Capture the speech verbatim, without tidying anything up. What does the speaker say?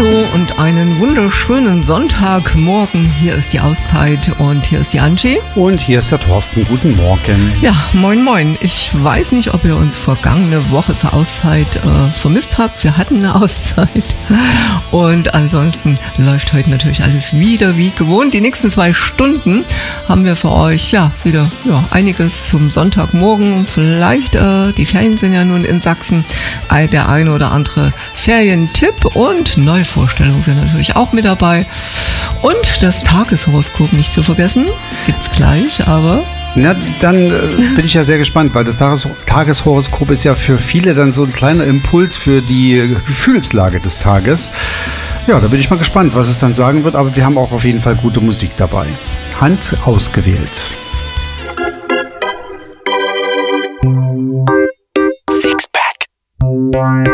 Hallo und einen wunderschönen Sonntagmorgen. Hier ist die Auszeit und hier ist die Angie. Und hier ist der Thorsten. Guten Morgen. Ja, moin moin. Ich weiß nicht, ob ihr uns vergangene Woche zur Auszeit äh, vermisst habt. Wir hatten eine Auszeit. Und ansonsten läuft heute natürlich alles wieder wie gewohnt. Die nächsten zwei Stunden haben wir für euch ja wieder ja, einiges zum Sonntagmorgen. Vielleicht, äh, die Ferien sind ja nun in Sachsen, der eine oder andere Ferientipp und Neuvorstellungen sind natürlich auch mit dabei. Und das Tageshoroskop nicht zu vergessen, gibt's gleich, aber... Na, dann äh, bin ich ja sehr gespannt, weil das Tages- Tageshoroskop ist ja für viele dann so ein kleiner Impuls für die Gefühlslage des Tages. Ja, da bin ich mal gespannt, was es dann sagen wird, aber wir haben auch auf jeden Fall gute Musik dabei. Hand ausgewählt. Sixpack.